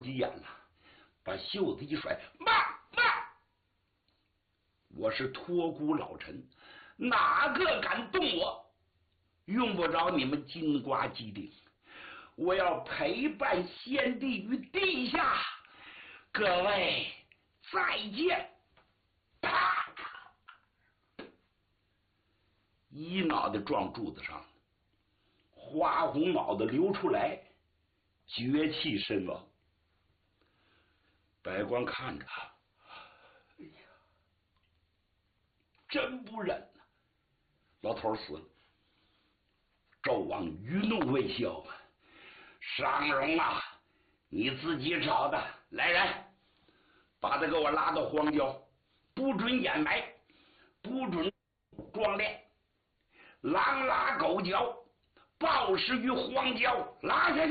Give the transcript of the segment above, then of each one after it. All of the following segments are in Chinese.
急眼了，把袖子一甩，慢！我是托孤老臣，哪个敢动我？用不着你们金瓜击顶，我要陪伴先帝于地下。各位再见！啪！一脑袋撞柱子上，花红脑袋流出来，绝气身亡。百官看着，哎呀，真不忍呐！老头死了。纣王余怒未消，商容啊，你自己找的，来人，把他给我拉到荒郊，不准掩埋，不准装殓，狼拉狗嚼，暴尸于荒郊，拉下去。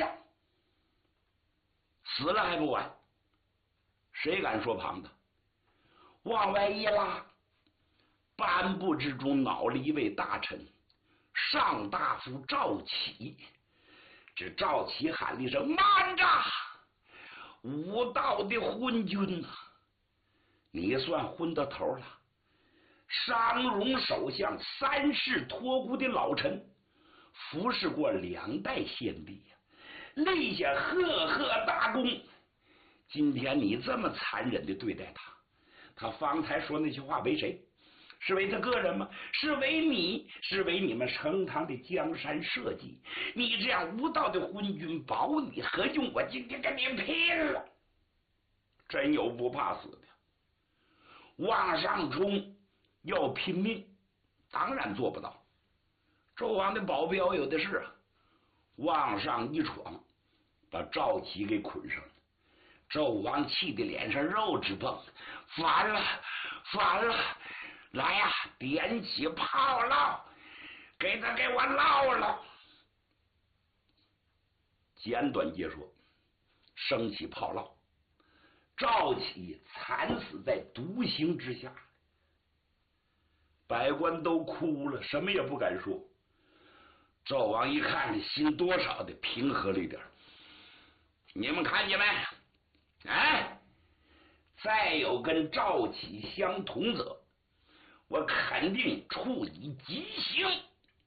死了还不完，谁敢说旁的？往外一拉，颁布之中恼了一位大臣，上大夫赵启。这赵启喊了一声：“慢着！无道的昏君呐，你算昏到头了。商容首相3世托孤的老臣，服侍过2代先帝呀，立下赫赫大功。今天你这么残忍的对待他，他方才说那些话为谁？是为他个人吗？是为你，是为你们成堂的江山社稷。你这样无道的昏君，保你何用？我今天跟你拼了！真有不怕死的。往上冲要拼命，当然做不到。纣王的保镖有的是啊，往上一闯，把赵启给捆上了。纣王气得脸上肉直蹦，完了，来呀，点起炮烙，给我烙了。简短结说，升起炮烙，赵启惨死在独行之下。百官都哭了，什么也不敢说。纣王一看，心多少的平和了一点。你们看见没？哎，再有跟赵启相同者，我肯定处以极刑。